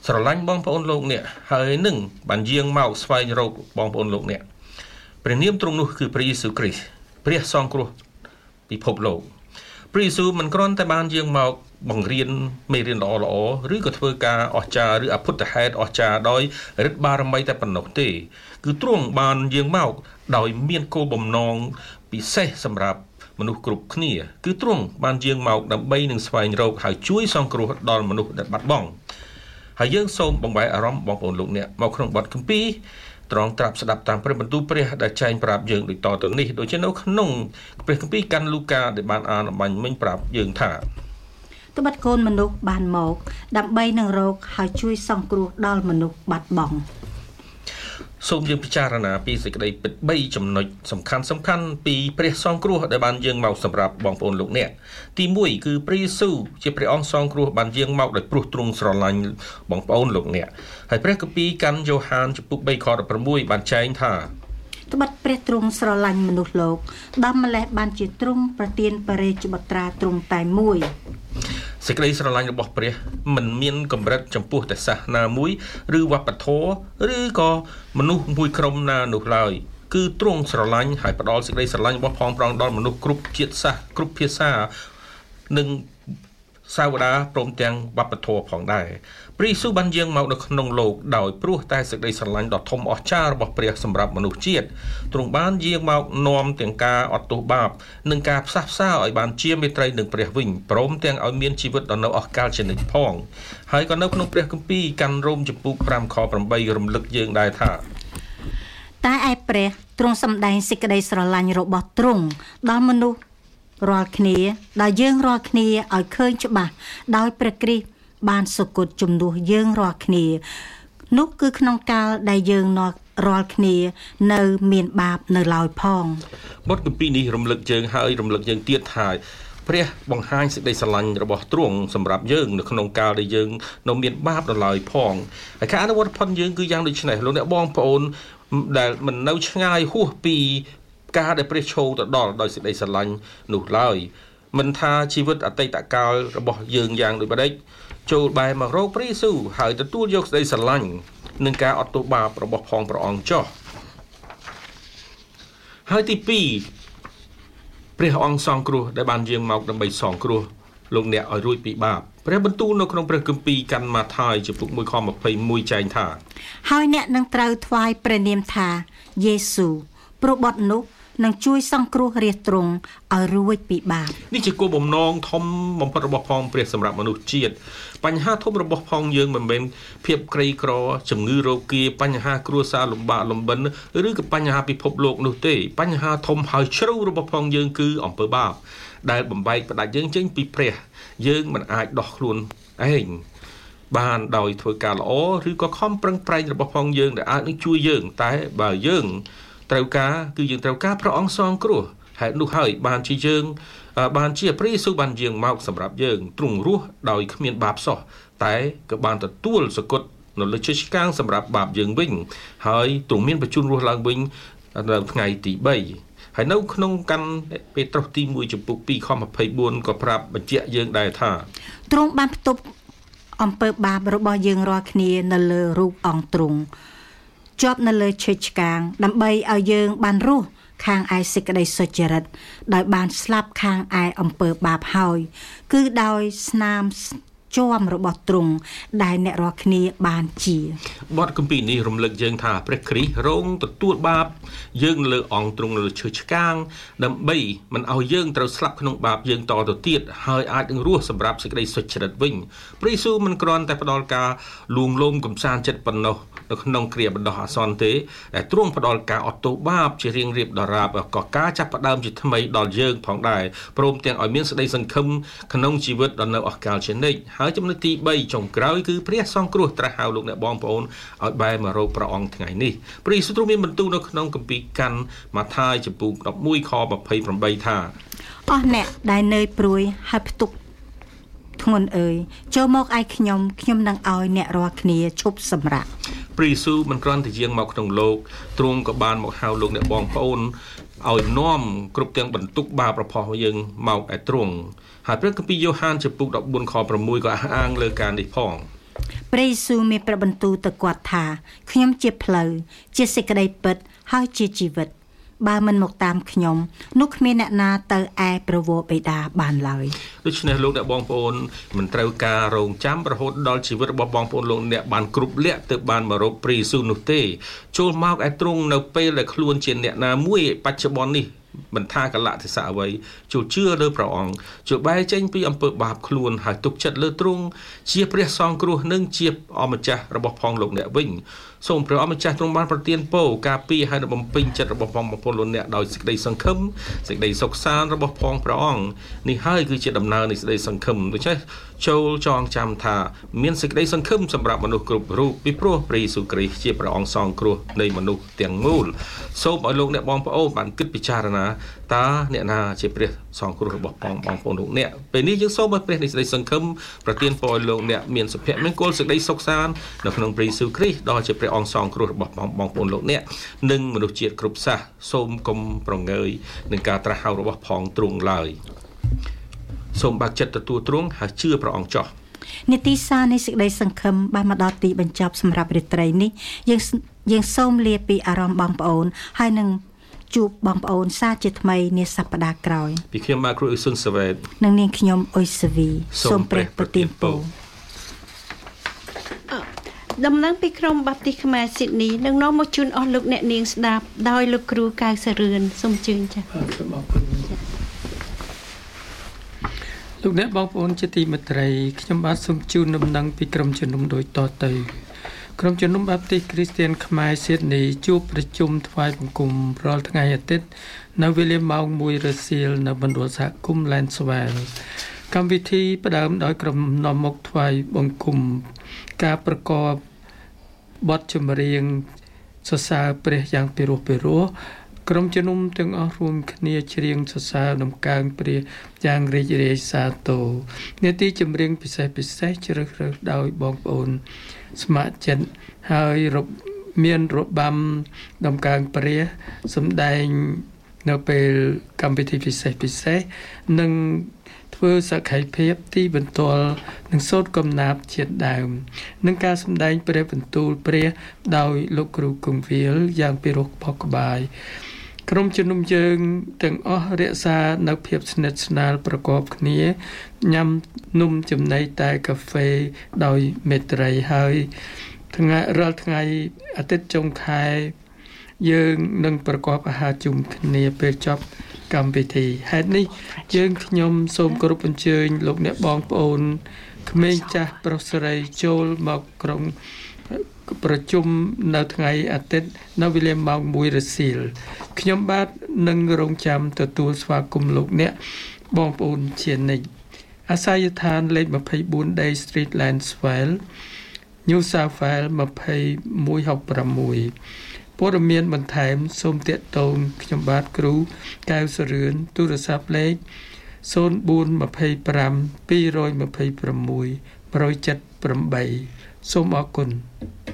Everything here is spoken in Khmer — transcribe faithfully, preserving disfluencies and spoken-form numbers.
ស្រឡាញ់បងប្អូនលោកអ្នកហើយនឹងបានយាងមកស្វែងរកបងប្អូនលោកអ្នកព្រះនាមទ្រង់នោះគឺព្រះយេស៊ូវគ្រីស្ទព្រះសង្គ្រោះពិភពលោកព្រះយេស៊ូវមិនគ្រាន់តែបានយាងមកបង្រៀនមេរៀនល្អល្អឬក៏ធ្វើការអស្ចារ្យឬអភុតហេតុអស្ចារ្យដោយឫទ្ធិបារមីតែប៉ុណ្ណោះទេគឺទ្រង់បានយាងមកដោយមានគោលបំណងពិសេសសម្រាប់មនុស្សគ្រប់គ្នាគឺទ្រង់បានយាងមកដើម្បីនឹងស្វែងរកហើយជួយសង្គ្រោះដល់មនុស្សដែលបាត់បង់ហើយយើងសូមបង្វែរអារម្មណ៍បងប្អូនលោកអ្នកមកក្នុងបទគម្ពីរត្រង់ត្រាប់ស្ដាប់តាមព្រះបន្ទូលព្រះដែលចែងប្រាប់យើងដូចតទៅនេះដូចជានៅក្នុងព្រះគម្ពីរកាន់លូកាដែលបានអានអំបញ្ញមិញប្រាប់យើងថាត្បិតកូនមនុស្សបានមកដើម្បីនឹងរកហើយជួយសង្គ្រោះដល់មនុស្សបាត់បង់សូមយើងពិចារណាពីសេចក្តីពិតបីចំណុចសំខាន់សំខាន់ពីព្រះសង្គ្រោះដែលបានយាងមកសម្រាប់បងប្អូនលោកអ្នកទីមួយគឺព្រះយេស៊ូវជាព្រះអង្គសង្គ្រោះបានយាងមកដោយព្រោះទ្រង់ស្រឡាញ់បងប្អូនលោកអ្នកហើយព្រះគម្ពីរកាន់យ៉ូហានចំពុកបីខដប់ប្រាំមួយបានចែងថាត្បិតព្រះទ្រង់ស្រឡាញ់មនុស្សលោកដល់ម្លេះបានជាទ្រង់ប្រទានបរិជ្ជបុត្រាទ្រង់តែមួយសេចក្តីស្រឡាញ់របស់ព្រះមិនមានកម្រិតចំពោះតែសាសនាមួយឬវប្បធម៌ឬក៏មនុស្សមួយក្រុមណានោះឡើយគឺទ្រង់ស្រឡាញ់ហើយផ្ដល់សេចក្តីស្រឡាញ់របស់ផងប្រងដល់មនុស្សគ្រប់ជាតិសាសន៍គ្រប់ភាសានិងសាវតាព្រមទាំងវប្បធម៌ផងដែរព្រះយេស៊ូវបានយាងមកនៅក្នុងโลกដោយព្រោះតែសេចក្តីស្រឡាញ់ដ៏ធំអស្ចារ្យរបស់ព្រះសម្រាប់មនុស្សជាតិទ្រង់បានយាងមកនាំទាំងការអត់ទោសបាបនិងការផ្សះផ្សាឲ្យបានជាមេត្រីនឹងព្រះវិញព្រមទាំងឲ្យមានជីវិតដ៏នៅអស់កលជានិច្ចផងហើយក៏នៅក្នុងព្រះគម្ពីរកាន់រ៉ូមចំពុកប្រាំខប្រាំបីរំលឹកយើងដែរថាតែឯព្រះទ្រង់សម្ដែងសេចក្តីស្រឡាញ់របស់ទ្រង់ដល់មនុស្សរាល់គ្នាដែលយើងរាល់គ្នាឲ្យឃើញច្បាស់ដោយព្រះគ្រីស្ទបានសុគតជំនួសយើងរាល់គ្នានោះគឺក្នុងកាលដែលយើងរាល់គ្នានៅមានបាបនៅឡើយផងបទគម្ពីរនេះរំលឹកយើងហើយរំលឹកយើងទៀតថាព្រះបង្ហាញសេចក្តីស្រឡាញ់របស់ទ្រង់សម្រាប់យើងនៅក្នុងកាលដែលយើងនៅមានបាបនៅឡើយផងហើយការអនុវត្តផុតយើងគឺយ៉ាងដូចនេះលោកអ្នកបងប្អូនដែលមិននៅឆ្ងាយហួសពីការដែលព្រះឈោទៅដល់ដោយសេចក្តីស្រឡាញ់នោះឡើយមិនថាជីវិតអតីតកាលរបស់យើងយ៉ាងដូចម្ដេចចូលបែរមករកព្រះយេស៊ូវហើយទទួលយកសេចក្តីស្រឡាញ់និងការអត់ទោសបាបរបស់ផងព្រះអង្គចុះហើយទីពីរព្រះអង្គសង្គ្រោះដែលបានយាងមកដើម្បីសង្គ្រោះលោកអ្នកឲ្យរួចពីបាបព្រះបន្ទូលនៅក្នុងព្រះគម្ពីរកាន់ម៉ាថាយចំពុកមួយខម្ភៃមួយចែងថាហើយអ្នកនឹងត្រូវថ្វាយព្រះនាមថាយេស៊ូវព្រោះបុត្រនោះនឹងជួយសង្គ្រោះរាជទ្រង់ឲ្យរួចពីបាបនេះជាគោលបំណងធំបំផុតរបស់ផងព្រះសម្រាប់មនុស្សជាតិបញ្ហាធំរបស់ផងយើងមិនមែនភាពក្រីក្រជំងឺរោគាបញ្ហាគ្រួសារលំបាកលំបិនឬក៏បញ្ហាពិភពលោកនោះទេបញ្ហាធំហើយជ្រៅរបស់ផងយើងគឺអំពើបាបដែលបំបែកផ្ដាច់យើងចេញពីព្រះយើងមិនអាចដោះខ្លួនឯងបានដោយធ្វើការល្អឬក៏ខំប្រឹងប្រែងរបស់ផងយើងដែលអាចនឹងជួយយើងតែបើយើងត្រូវការគឺយើងត្រូវការព្រះអង្គសង្គ្រោះហេតុនោះហើយបានជាយើងបានជាព្រះយេស៊ូវបានយាងមកសម្រាប់យើងទ្រង់រស់ដោយគ្មានបាបសោះតែក៏បានទទួលសគត់នៅលើជើងឆ្កាងសម្រាប់បាបយើងវិញហើយទ្រង់មានបញ្ជូនរស់ឡើងវិញនៅថ្ងៃទីបីហើយនៅក្នុងកាន់ពេត្រុសទីមួយចំពុកពីរខម្ភៃបួនក៏ប្រាប់បញ្ជាក់យើងដែរថាទ្រង់បានផ្ទប់អំពើបាបរបស់យើងរាល់គ្នានៅលើរូបអង្គទ្រង់ជាប់នៅលើឈើឆ្កាងដើម្បីឲ្យយើងបានរស់ខាងឯសេចក្តីសុចរិតដោយបានស្លាប់ខាងឯអំពើបាបហើយគឺដោយស្នាមជាំរបស់ទ្រង់ដែលអ្នករាល់គ្នាបានជាបទគម្ពីរនេះរំលឹកយើងថាព្រះគ្រីស្ទរងទទួលបាបយើងលើអង្គទ្រង់លើឈើឆ្កាងដើម្បីមិនឲ្យយើងត្រូវស្លាប់ក្នុងបាបយើងតទៅទៀតហើយអាចនឹងរស់សម្រាប់សេចក្តីសុចរិតវិញព្រះយេស៊ូវមិនគ្រាន់តែផ្ដល់ការលួងលោមកំសាន្តចិត្តប៉ុណ្ណោះនៅក្នុងគ្រាបណ្ដោះអាសន្នទេតែទ្រង់ផ្ដល់ការអត់ទោសបាបជារៀងរៀបដរាបក៏ការចាប់ផ្ដើមជាថ្មីដល់យើងផងដែរព្រមទាំងឲ្យមានសេចក្តីសង្ឃឹមក្នុងជីវិតដ៏នៅអស់កលជានិច្ចហើយចំណុចទីបីចុងក្រោយគឺព្រះសង្គ្រោះត្រាស់ហៅលោកអ្នកបងប្អូនឲ្យបែរមករកព្រះអង្គថ្ងៃនេះព្រះយេស៊ូវទ្រង់មានបន្ទូលនៅក្នុងគម្ពីរកាន់ម៉ាថាយចំពុកដប់មួយខម្ភៃប្រាំបីថាអស់អ្នកដែលនៅព្រួយហើយផ្ទុកធ្ងន់អើយចូលមកឯខ្ញុំខ្ញុំនឹងឲ្យអ្នករាល់គ្នាឈប់សម្រាកព្រះយេស៊ូវមិនគ្រាន់តែយាងមកក្នុងโลกទ្រង់ក៏បានមកហៅលោកអ្នកបងប្អូនឲ្យនាំគ្រប់ទាំងបន្ទុកបាបរបស់យើងមកឯទ្រង់ហើយព្រះគម្ពីរយ៉ូហានចំពុកដប់បួនខប្រាំមួយក៏អះអាងលើការនេះផងព្រះយេស៊ូវមានប្រាប់បន្ទូលទៅគាត់ថាខ្ញុំជាផ្លូវជាសេចក្តីពិតហើយជាជីវិតបើមិនមកតាមខ្ញុំនោះគ្មានអ្នកណាទៅឯព្រះវរបិតាបានឡើយដូច្នេះលោកអ្នកបងប្អូនមិនត្រូវការរងចាំរហូតដល់ជីវិតរបស់បងប្អូនលោកអ្នកបានគ្រប់លក្ខទើបបានមករកព្រះយេស៊ូវនោះទេចូលមកឯទ្រង់នៅពេលដែលខ្លួនជាអ្នកណាមួយបច្ចុប្បន្ននេះមិនថាកលៈទេសៈអ្វីចូលជឿលើព្រះអង្គចូលបែរចេញពីអំពើបាបខ្លួនហើយទុកចិត្តលើទ្រង់ជាព្រះសង្គ្រោះនិងជាអម្ចាស់របស់ផងលោកអ្នកវិញសូមព្រះអម្ចាស់ទ្រង់បានប្រទានពរការពារហើយបំពេញចិត្តរបស់បងប្អូនលោកអ្នកដោយសេចក្តីសង្ឃឹមសេចក្តីសុខសាន្តរបស់ផងព្រះអង្គនេះហើយគឺជាដំណើរនៃសេចក្តីសង្ឃឹមដូច្នេះចូលចងចាំថាមានសេចក្តីសង្ឃឹមសម្រាប់មនុស្សគ្រប់រូបពីព្រោះព្រះយេស៊ូវគ្រីស្ទជាព្រះអង្គសង្គ្រោះនៃមនុស្សទាំងមូលសូមឲ្យលោកអ្នកបងប្អូនបានគិតពិចារណាតើអ្នកណាជាព្រះសង្គ្រោះរបស់បងបងប្អូនលោកអ្នកពេលនេះយើងសូមឲ្យព្រះនៃសេចក្តីសង្ឃឹមប្រទានពរឲ្យលោកអ្នកមានសុភមង្គលសេចក្តីសុខសាន្តនៅក្នុងព្រះយេស៊ូវគ្រីស្ទដ៏ជាព្រះអង្គសង្គ្រោះរបស់បងបងប្អូនលោកអ្នកនិងមនុស្សជាតិគ្រប់សាសសូមកុំប្រងើយនឹងការត្រាស់ហៅរបស់ផងទ្រង់ឡើយសូមបើកចិត្តទទួលទ្រង់ហើយជឿព្រះអង្គចោះនីតិសានៃសេចក្តីសង្ឃឹមបានមកដល់ទីបញ្ចប់សម្រាប់រាត្រីនេះយើងយើងសូមលាពីអារម្មណ៍បងប្អូនហើយនឹងជួបបងប្អូនសាជាថ្មីនាសប្តាហ៍ក្រោយពីខ្ញុំមកគ្រូអ៊ុយសុនសាវ៉េតនិងនាងខ្ញុំអ៊ុយសាវីសូមព្រះប្រទានពរដំណឹងពីក្រុមបាប់ទីខ្មែរស៊ីដនីនឹងនាំមកជូនអស់លោកអ្នកនាងស្ដាប់ដោយលោកគ្រូកៅសរឿនសូមជឿនចា៎សូមអរគុណលោកអ្នកបងប្អូនជាទីមេត្រីខ្ញុំបាទសូមជូនដំណឹងពីក្រុមជំនុំដូចតទៅក្រុមជំនុំបាប់ទីគ្រីស្ទានខ្មែរស៊ីដនីជួបប្រជុំថ្វាយបង្គំរាល់ថ្ងៃអាទិត្យនៅវេលាម៉ោងមួយរសៀលនៅមណ្ឌលសហគមន៍ Landswell កម្មវិធីផ្ដើមដោយក្រុមនាំមុខថ្វាយបង្គំការប្រកបបទចម្រៀងសរសើរព្រះយ៉ាងពិរោះពិរោះក្រុមជំនុំទាំងអស់រួមគ្នាច្រៀងសរសើរដំកើងព្រះយ៉ាងរីករាយសាទរនាទីចម្រៀងពិសេសពិសេសជ្រើសរើសដោយបងប្អូនស្ម័គ្រចិត្តហើយមានរបាំដំកើងព្រះសម្ដែងនៅពេលកម្មវិធីពិសេសពិសេសនិងធ្វើសក្ខីភាពទីបន្ទាល់នឹងសូត្រកំណាព្យជាតិដើមនិងការសម្ដែងព្រះបន្ទូលព្រះដោយលោកគ្រូគង្វាលយ៉ាងពិរោះផុសក្បាយក្រុមជំនុំយើងទាំងអស់រក្សានៅភាពស្និទ្ធស្នាលប្រកបគ្នាញ៉ាំនំចំណីតែកាហ្វេដោយមេត្រីហើយថ្ងៃរាល់ថ្ងៃអាទិត្យចុងខែយើងនឹងប្រកបអាហារជុំគ្នាពេលចប់កម្មវិធីហេតុនេះយើងខ្ញុំសូមគោរពអញ្ជើញលោកអ្នកបងប្អូនក្មេងចាស់ប្រុសស្រីចូលមកក្រុមប្រជុំនៅថ្ងៃអាទិត្យនៅវេលាម៉ោងមួយរសៀលខ្ញុំបាទនឹងរងចាំទទួលស្វាគមន៍លោកអ្នកបងប្អូនជានិច្ចអាស័យដ្ឋានលេខยี่สิบสี่ Day Street Landswell New South Walesยี่สิบเอ็ด หกหกព័ត៌មានបន្ថែមសូមទាក់ទងខ្ញុំបាទគ្រូកៅសរឿនទូរស័ព្ទលេខศูนย์ สี่ ยี่สิบห้า สอง ยี่ หก หก หนึ่ง เจ็ด แปด សូមអរគុណ